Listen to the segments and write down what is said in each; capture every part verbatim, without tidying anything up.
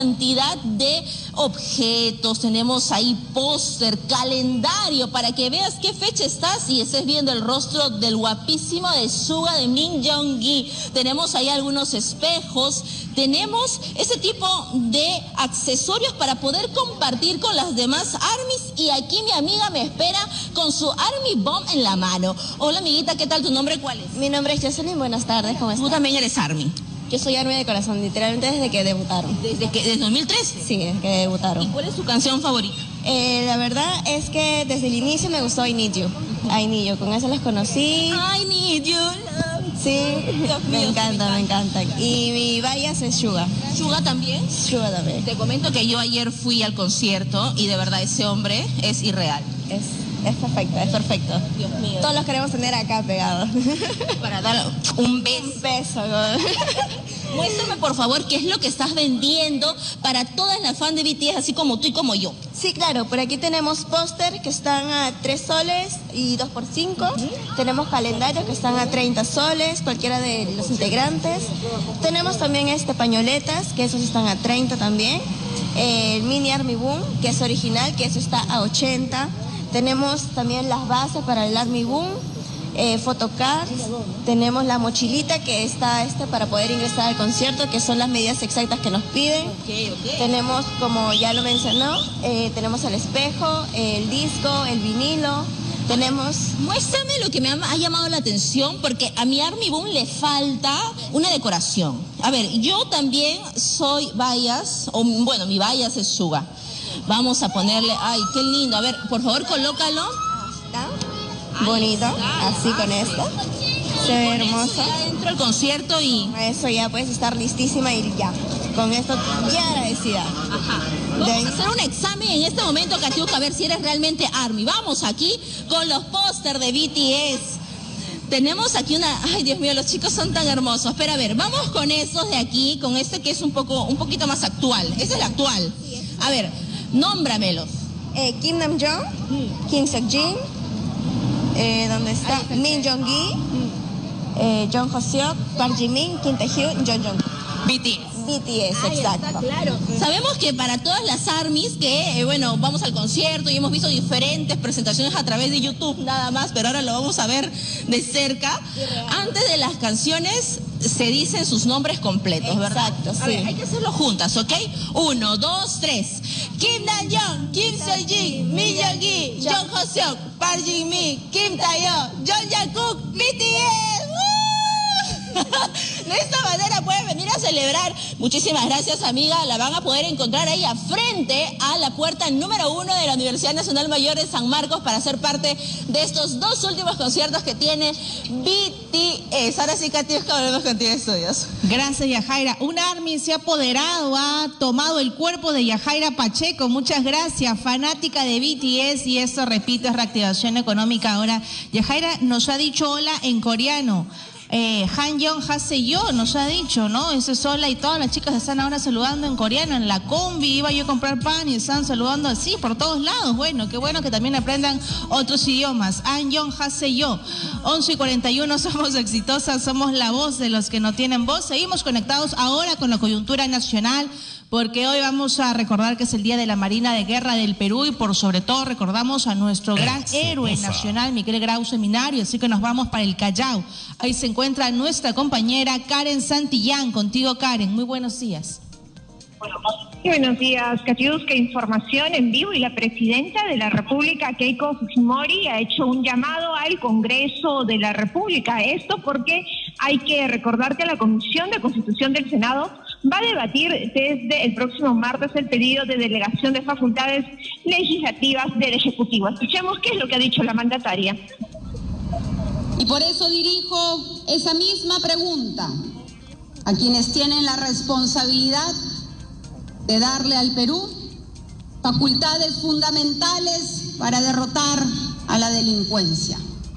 Cantidad de objetos, tenemos ahí póster, calendario, para que veas qué fecha estás y estés viendo el rostro del guapísimo de Suga de Min Jong-gi. Tenemos ahí algunos espejos, tenemos ese tipo de accesorios para poder compartir con las demás ARMYs, y aquí mi amiga me espera con su Army Bomb en la mano. Hola amiguita, ¿qué tal? ¿Tu nombre cuál es? Mi nombre es Jocelyn, buenas tardes, ¿cómo estás? Tú también eres ARMY. Yo soy ARMY de corazón, literalmente desde que debutaron. ¿Desde que desde dos mil trece? Sí, desde que debutaron. ¿Y cuál es tu canción favorita? Eh, la verdad es que desde el inicio me gustó I Need You. I Need You, con eso las conocí. I Need You, love. Sí, Dios me mío, encanta, sí, me encanta. Y mi bias es Suga. ¿Suga también? Suga también. Te comento que yo ayer fui al concierto y de verdad ese hombre es irreal. Es, es perfecto, es perfecto. Dios mío. Todos los queremos tener acá pegados. Para dar un beso. Un beso. ¿No? Muéstrame por favor qué es lo que estás vendiendo para todas las fans de B T S, así como tú y como yo. Sí, claro, por aquí tenemos póster que están a tres soles y dos por cinco. Uh-huh. Tenemos calendarios que están a treinta soles, cualquiera de los integrantes. Tenemos también este pañoletas, que esos están a treinta también. El mini Army Boom, que es original, que eso está a ochenta. Tenemos también las bases para el Army Boom. Eh, photocards, tenemos la mochilita que está este para poder ingresar al concierto, que son las medidas exactas que nos piden. Okay, okay. Tenemos, como ya lo mencionó, eh, tenemos el espejo, el disco, el vinilo. Tenemos... Muéstrame lo que me ha, ha llamado la atención, porque a mi Army Boom le falta una decoración. A ver, yo también soy bias, o bueno, mi bias es Suga. Vamos a ponerle, ay, qué lindo. A ver, por favor, colócalo. ¿Está? Bonito, así con esto. Se ve hermoso. Ya entro al concierto y... Eso ya puedes estar listísima y ya. Con esto ya agradecida. Ajá. Vamos De... a hacer un examen en este momento, Katiuska, a ver si eres realmente ARMY. Vamos aquí con los póster de B T S. Tenemos aquí una... Ay, Dios mío, los chicos son tan hermosos. Pero a ver, vamos con esos de aquí, con este que es un poco, un poquito más actual. Ese es el actual. A ver, nómbramelos. Eh, Kim Namjoon, mm. Kim Seokjin, eh, ¿dónde está? Min Jong-gi, mm. eh, Jung Ho-seok, Park Ji-min, Kim Tae-hyun, Jung Jung. B T S. B T S, Ay, exacto. Está claro. Sabemos que para todas las ARMYs que, eh, bueno, vamos al concierto y hemos visto diferentes presentaciones a través de YouTube nada más, pero ahora lo vamos a ver de cerca. Antes de las canciones se dicen sus nombres completos, exacto, ¿verdad? Exacto, sí. A ver, hay que hacerlo juntas, ¿ok? Uno, dos, tres. Kim Namjoon, Kim Seokjin, Min Jong-gi, Jung Ho-seok, Park Ji-min, Kim Tae-hyun, Jung Jungkook, B T S. De esta manera pueden venir a celebrar. Muchísimas gracias, amiga. La van a poder encontrar ahí a frente a la puerta número uno de la Universidad Nacional Mayor de San Marcos para ser parte de estos dos últimos conciertos que tiene B T S. Ahora sí, Katiuska, volvemos contigo, estudios. Gracias, Yajaira. Un ARMY se ha apoderado, ha tomado el cuerpo de Yajaira Pacheco. Muchas gracias, fanática de B T S, y esto, repito, es reactivación económica. Ahora, Yajaira nos ha dicho hola en coreano. Eh, Han-Yeon Haseyo nos ha dicho, ¿no? Ese sola, y todas las chicas están ahora saludando en coreano. En la combi iba yo a comprar pan y están saludando así por todos lados. Bueno, qué bueno que también aprendan otros idiomas. Han-Yeon Haseyo. once y cuarenta y uno, somos exitosas, somos la voz de los que no tienen voz. Seguimos conectados ahora con la coyuntura nacional, porque hoy vamos a recordar que es el Día de la Marina de Guerra del Perú, y por sobre todo recordamos a nuestro gran héroe nacional, Miguel Grau Seminario. Así que nos vamos para el Callao. Ahí se encuentra nuestra compañera Karen Santillán. Contigo, Karen, muy buenos días. Muy buenos días, Katiuska. Información en vivo, y la presidenta de la República, Keiko Fujimori, ha hecho un llamado al Congreso de la República. Esto porque hay que recordar que la Comisión de Constitución del Senado va a debatir desde el próximo martes el pedido de delegación de facultades legislativas del Ejecutivo. Escuchemos qué es lo que ha dicho la mandataria. Y por eso dirijo esa misma pregunta a quienes tienen la responsabilidad de darle al Perú facultades fundamentales para derrotar a la delincuencia.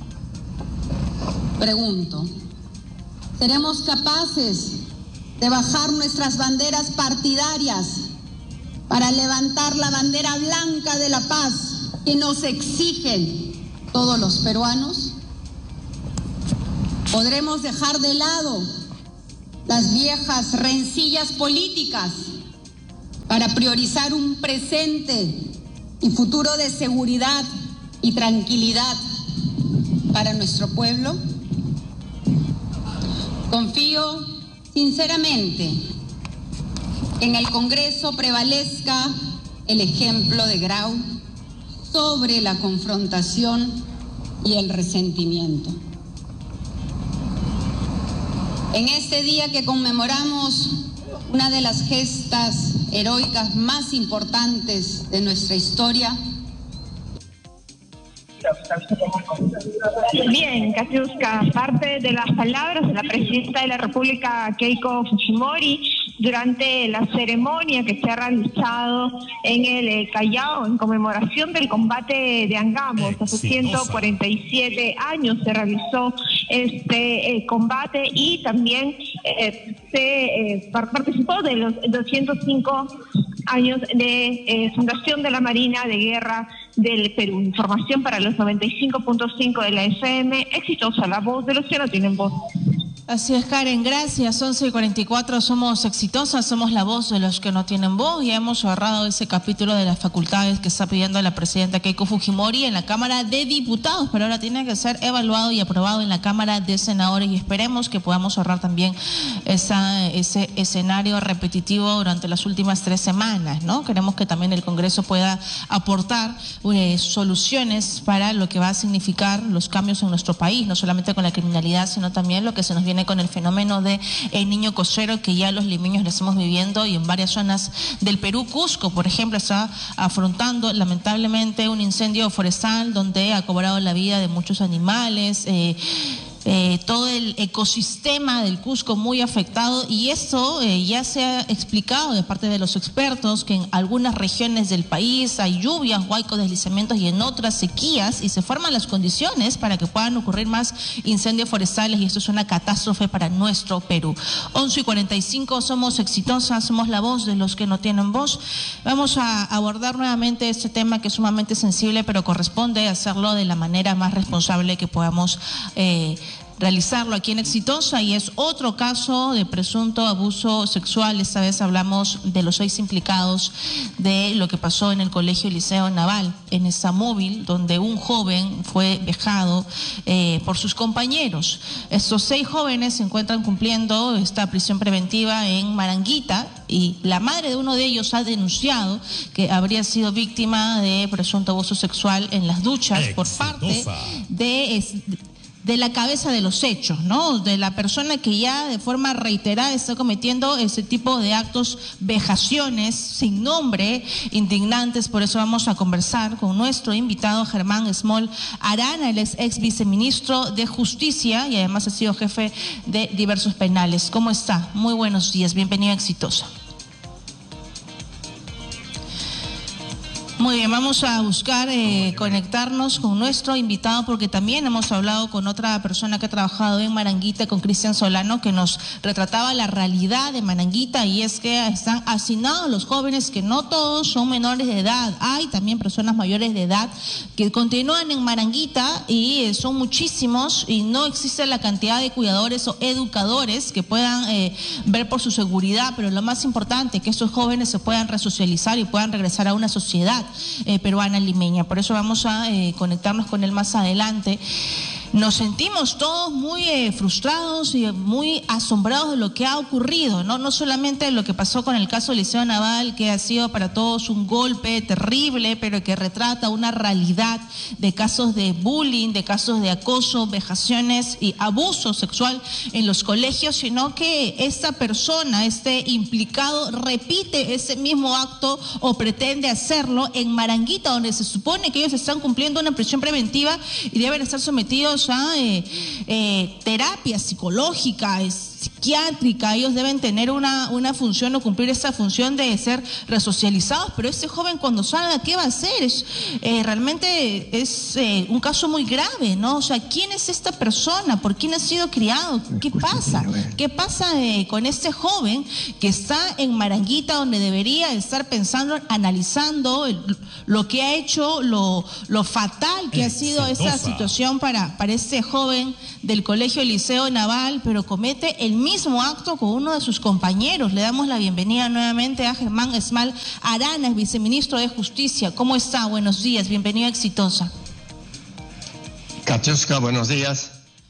Pregunto, ¿seremos capaces de bajar nuestras banderas partidarias para levantar la bandera blanca de la paz que nos exigen todos los peruanos? ¿Podremos dejar de lado las viejas rencillas políticas para priorizar un presente y futuro de seguridad y tranquilidad para nuestro pueblo? Confío sinceramente que en el Congreso prevalezca el ejemplo de Grau sobre la confrontación y el resentimiento. En este día que conmemoramos una de las gestas heroicas más importantes de nuestra historia. Bien, Katiuska, parte de las palabras de la presidenta de la República, Keiko Fujimori, durante la ceremonia que se ha realizado en el eh, Callao en conmemoración del combate de Angamos. Hace ciento cuarenta y siete años se realizó este eh, combate y también eh, se eh, participó de los doscientos cinco años de eh, fundación de la Marina de Guerra del Perú. Información para los noventa y cinco punto cinco de la F M, exitosa, la voz de los que no tienen voz. Así es, Karen, gracias. once y cuarenta y cuatro, somos exitosas, somos la voz de los que no tienen voz. Ya hemos agarrado ese capítulo de las facultades que está pidiendo la presidenta Keiko Fujimori en la Cámara de Diputados, pero ahora tiene que ser evaluado y aprobado en la Cámara de Senadores y esperemos que podamos ahorrar también esa, ese escenario repetitivo durante las últimas tres semanas, ¿no? Queremos que también el Congreso pueda aportar eh, soluciones para lo que va a significar los cambios en nuestro país, no solamente con la criminalidad, sino también lo que se nos viene con el fenómeno de el niño cosero que ya los limeños lo estamos viviendo y en varias zonas del Perú. Cusco, por ejemplo, está afrontando lamentablemente un incendio forestal donde ha cobrado la vida de muchos animales, eh, Eh, todo el ecosistema del Cusco muy afectado y eso eh, ya se ha explicado de parte de los expertos que en algunas regiones del país hay lluvias, huaicos, deslizamientos y en otras sequías y se forman las condiciones para que puedan ocurrir más incendios forestales y esto es una catástrofe para nuestro Perú. once y cuarenta y cinco, somos exitosas, somos la voz de los que no tienen voz. Vamos a abordar nuevamente este tema que es sumamente sensible pero corresponde hacerlo de la manera más responsable que podamos eh, realizarlo aquí en Exitosa y es otro caso de presunto abuso sexual. Esta vez hablamos de los seis implicados de lo que pasó en el Colegio Liceo Naval, en esa móvil donde un joven fue vejado eh, por sus compañeros. Estos seis jóvenes se encuentran cumpliendo esta prisión preventiva en Maranguita y la madre de uno de ellos ha denunciado que habría sido víctima de presunto abuso sexual en las duchas Exitosa. por parte de... Es, de la cabeza de los hechos, ¿no? De la persona que ya de forma reiterada está cometiendo ese tipo de actos, vejaciones sin nombre, indignantes. Por eso vamos a conversar con nuestro invitado Germán Small Arana, él es ex viceministro de Justicia y además ha sido jefe de diversos penales. ¿Cómo está? Muy buenos días, bienvenido a Exitosa. Muy bien, vamos a buscar eh, conectarnos con nuestro invitado porque también hemos hablado con otra persona que ha trabajado en Maranguita, con Cristian Solano, que nos retrataba la realidad de Maranguita y es que están hacinados los jóvenes que no todos son menores de edad. Hay también personas mayores de edad que continúan en Maranguita y eh, son muchísimos y no existe la cantidad de cuidadores o educadores que puedan eh, ver por su seguridad, pero lo más importante es que estos jóvenes se puedan resocializar y puedan regresar a una sociedad Eh, peruana limeña. Por eso vamos a eh, conectarnos con él más adelante. Nos sentimos todos muy eh, frustrados y muy asombrados de lo que ha ocurrido, ¿no? No solamente lo que pasó con el caso Liceo Naval, que ha sido para todos un golpe terrible, pero que retrata una realidad de casos de bullying, de casos de acoso, vejaciones y abuso sexual en los colegios, sino que esta persona, este implicado, repite ese mismo acto o pretende hacerlo en Maranguita, donde se supone que ellos están cumpliendo una prisión preventiva y deben estar sometidos a eh, eh, terapia psicológica, psiquiátrica. Ellos deben tener una, una función o cumplir esa función de ser resocializados, pero ese joven cuando salga, ¿qué va a hacer? Es, eh, realmente es eh, un caso muy grave, ¿no? O sea, ¿quién es esta persona? ¿Por quién ha sido criado? ¿Qué pasa? ¿Qué pasa eh, con este joven que está en Maranguita, donde debería estar pensando, analizando el, lo que ha hecho, lo, lo fatal que ha sido esa situación para, para este joven del Colegio Liceo Naval, pero comete el mismo mismo acto con uno de sus compañeros. Le damos la bienvenida nuevamente a Germán Esmal Aranas, viceministro de Justicia. ¿Cómo está? Buenos días, bienvenido a Exitosa. Katiuska, buenos días.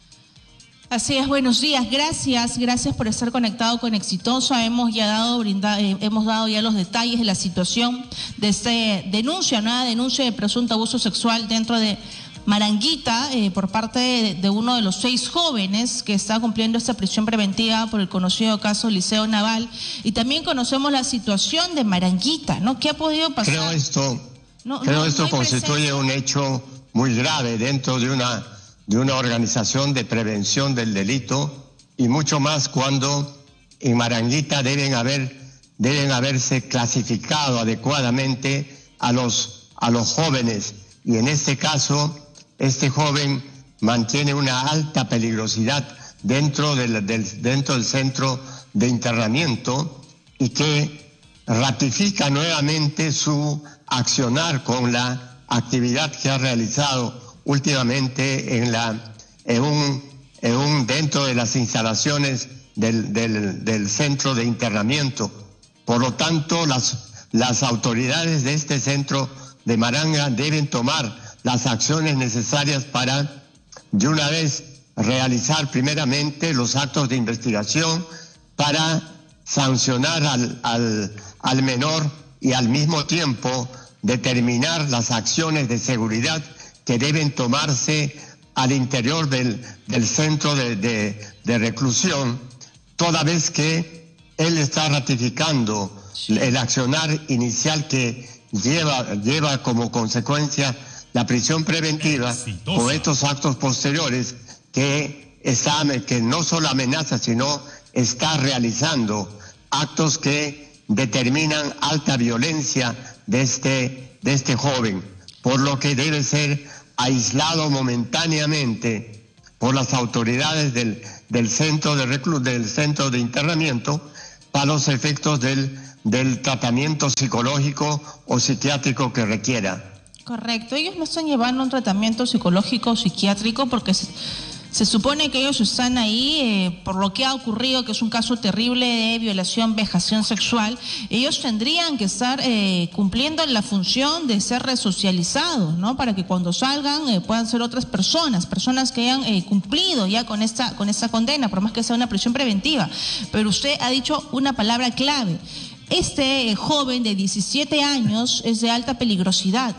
Así es, buenos días, gracias, gracias por estar conectado con Exitosa. Hemos ya dado, brinda, eh, hemos dado ya los detalles de la situación de esta denuncia, una denuncia de presunto abuso sexual dentro de Maranguita eh, por parte de, de uno de los seis jóvenes que está cumpliendo esta prisión preventiva por el conocido caso Liceo Naval. Y también conocemos la situación de Maranguita, ¿no? ¿Qué ha podido pasar? Creo esto, no, creo no, esto no constituye presencia. un hecho muy grave dentro de una, de una organización de prevención del delito, y mucho más cuando en Maranguita deben haber, deben haberse clasificado adecuadamente a los, a los jóvenes, y en este caso este joven mantiene una alta peligrosidad dentro del, del, dentro del centro de internamiento, y que ratifica nuevamente su accionar con la actividad que ha realizado últimamente en la en un, en un dentro de las instalaciones del, del, del centro de internamiento. Por lo tanto, las, las autoridades de este centro de Maranga deben tomar las acciones necesarias para, de una vez, realizar primeramente los actos de investigación para sancionar al, al, al menor, y al mismo tiempo determinar las acciones de seguridad que deben tomarse al interior del, del centro de, de, de reclusión, toda vez que él está ratificando el accionar inicial que lleva, lleva como consecuencia la prisión preventiva. Exitosa. Con estos actos posteriores que, está, que no solo amenaza, sino está realizando actos que determinan alta violencia de este, de este joven, por lo que debe ser aislado momentáneamente por las autoridades del, del, centro, de reclu, del centro de internamiento para los efectos del, del tratamiento psicológico o psiquiátrico que requiera. Correcto, ellos no están llevando un tratamiento psicológico o psiquiátrico porque se, se supone que ellos están ahí eh, por lo que ha ocurrido, que es un caso terrible de violación, vejación sexual. Ellos tendrían que estar eh, cumpliendo la función de ser resocializados, ¿no? Para que cuando salgan eh, puedan ser otras personas, personas que hayan eh, cumplido ya con esta, con esta condena, por más que sea una prisión preventiva. Pero usted ha dicho una palabra clave. Este eh, joven de diecisiete años es de alta peligrosidad.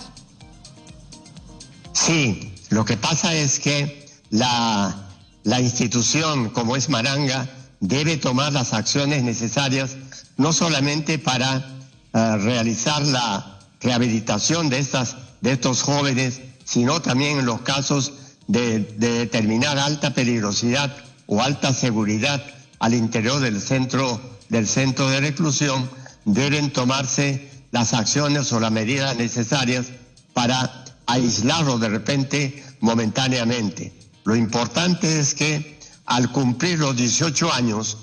Sí, lo que pasa es que la, la institución, como es Maranga, debe tomar las acciones necesarias, no solamente para uh, realizar la rehabilitación de, estas, de estos jóvenes, sino también en los casos de, de determinar alta peligrosidad o alta seguridad al interior del centro, del centro de reclusión, deben tomarse las acciones o las medidas necesarias para aislarlo de repente momentáneamente. Lo importante es que al cumplir los dieciocho años,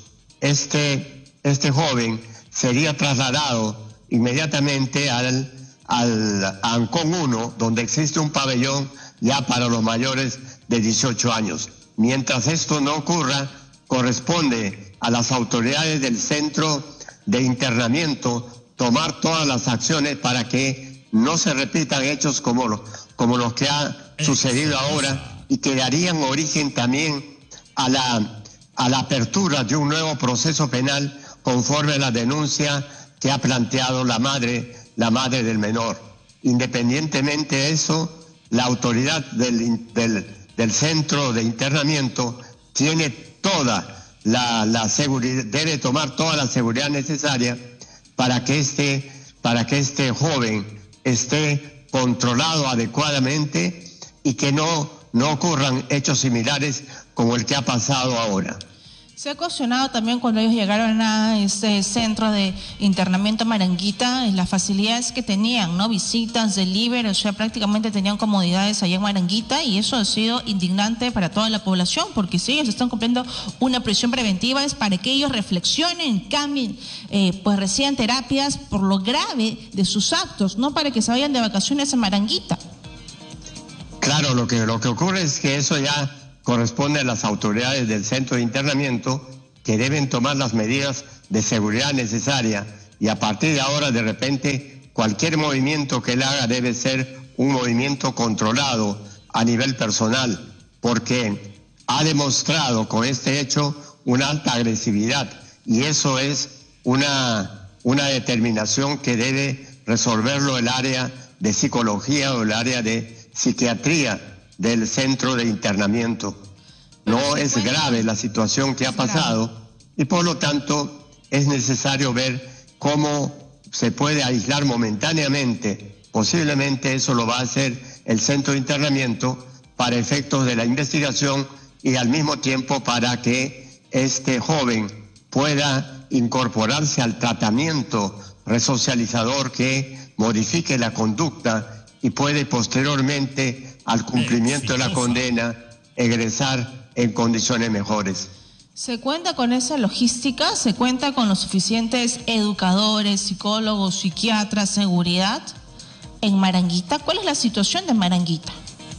este, este joven sería trasladado inmediatamente al, al Ancón uno, donde existe un pabellón ya para los mayores de dieciocho años. Mientras esto no ocurra, corresponde a las autoridades del centro de internamiento tomar todas las acciones para que no se repitan hechos como los, como los que ha sucedido ahora, y que darían origen también a la, a la apertura de un nuevo proceso penal conforme a la denuncia que ha planteado la madre, la madre del menor. Independientemente de eso, la autoridad del, del, del centro de internamiento tiene toda la, la seguridad, debe tomar toda la seguridad necesaria para que este, para que este joven esté controlado adecuadamente y que no, no ocurran hechos similares como el que ha pasado ahora. Se ha cuestionado también cuando ellos llegaron a este centro de internamiento Maranguita, las facilidades que tenían, ¿no? Visitas, delivery, o sea, prácticamente tenían comodidades allá en Maranguita, y eso ha sido indignante para toda la población, porque si ellos están cumpliendo una prisión preventiva es para que ellos reflexionen, cambien, eh, pues reciban terapias por lo grave de sus actos, no para que se vayan de vacaciones a Maranguita. Claro, lo que, lo que ocurre es que eso ya corresponde a las autoridades del centro de internamiento, que deben tomar las medidas de seguridad necesarias y a partir de ahora de repente cualquier movimiento que él haga debe ser un movimiento controlado a nivel personal, porque ha demostrado con este hecho una alta agresividad y eso es una, una determinación que debe resolverlo el área de psicología o el área de psiquiatría del centro de internamiento. No es grave la situación que ha pasado y por lo tanto es necesario ver cómo se puede aislar momentáneamente. Posiblemente eso lo va a hacer el centro de internamiento para efectos de la investigación y al mismo tiempo para que este joven pueda incorporarse al tratamiento resocializador que modifique la conducta y puede posteriormente al cumplimiento de la condena egresar en condiciones mejores. ¿Se cuenta con esa logística? ¿Se cuenta con los suficientes educadores, psicólogos, psiquiatras, seguridad en Maranguita? ¿Cuál es la situación de Maranguita?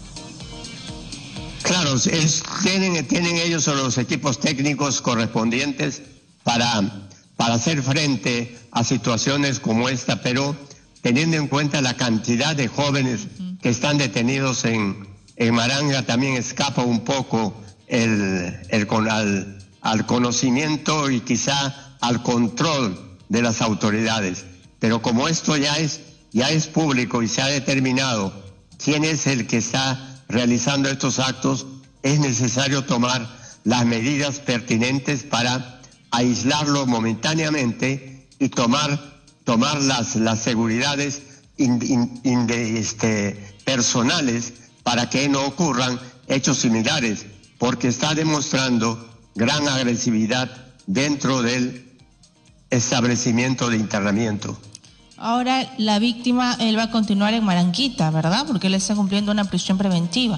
Claro, es, tienen, tienen ellos los equipos técnicos correspondientes para, para hacer frente a situaciones como esta, pero teniendo en cuenta la cantidad de jóvenes uh-huh. que están detenidos en, en Maranga, también escapa un poco el, el, al, al conocimiento y quizá al control de las autoridades. Pero como esto ya es, ya es público y se ha determinado quién es el que está realizando estos actos, es necesario tomar las medidas pertinentes para aislarlo momentáneamente y tomar, tomar las, las seguridades in, in, in de, este, personales para que no ocurran hechos similares, porque está demostrando gran agresividad dentro del establecimiento de internamiento. Ahora la víctima, él va a continuar en Maranguita, ¿verdad? Porque él está cumpliendo una prisión preventiva.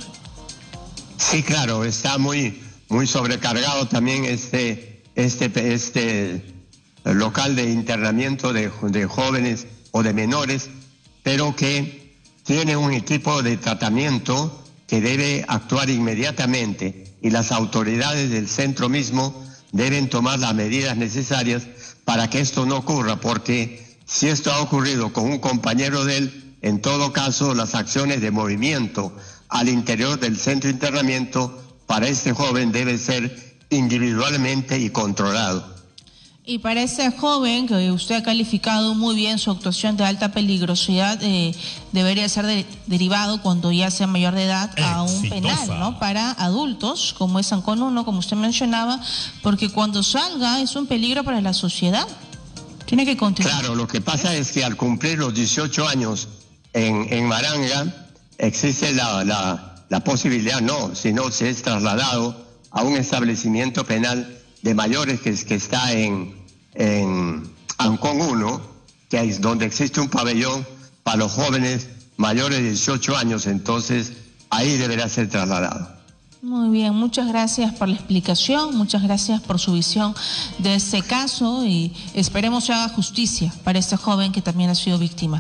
Sí, claro, está muy, muy sobrecargado también este, este, este local de internamiento de, de jóvenes o de menores, pero que tiene un equipo de tratamiento que debe actuar inmediatamente y las autoridades del centro mismo deben tomar las medidas necesarias para que esto no ocurra, porque si esto ha ocurrido con un compañero de él, en todo caso las acciones de movimiento al interior del centro de internamiento para este joven debe ser individualmente y controlado. Y para ese joven, que usted ha calificado muy bien su actuación de alta peligrosidad, eh, debería ser de, derivado cuando ya sea mayor de edad a un Exitosa. penal, ¿no? Para adultos, como es Ancón uno, como usted mencionaba, porque cuando salga es un peligro para la sociedad. Tiene que continuar. Claro, lo que pasa es que al cumplir los dieciocho años en, en Maranga, existe la, la, la posibilidad, no, sino se es trasladado a un establecimiento penal de mayores que, que está en, en Ancón uno, que es donde existe un pabellón para los jóvenes mayores de dieciocho años, entonces ahí deberá ser trasladado. Muy bien, muchas gracias por la explicación, muchas gracias por su visión de este caso y esperemos se haga justicia para este joven que también ha sido víctima.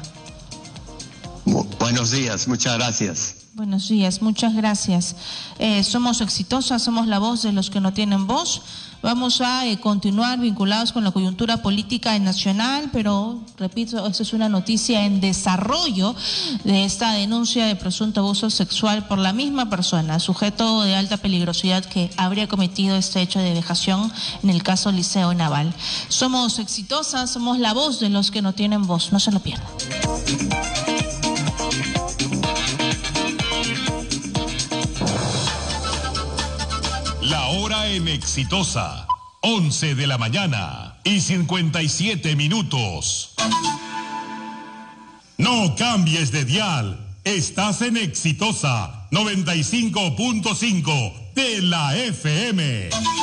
Buenos días, muchas gracias. Buenos días, muchas gracias. Eh, somos Exitosas, somos la voz de los que no tienen voz. Vamos a eh, continuar vinculados con la coyuntura política nacional, pero repito, esta es una noticia en desarrollo de esta denuncia de presunto abuso sexual por la misma persona, sujeto de alta peligrosidad que habría cometido este hecho de vejación en el caso Liceo Naval. Somos Exitosas, somos la voz de los que no tienen voz, no se lo pierdan. La hora en Exitosa, once de la mañana y cincuenta y siete minutos. No cambies de dial, estás en Exitosa, noventa y cinco punto cinco de la F M.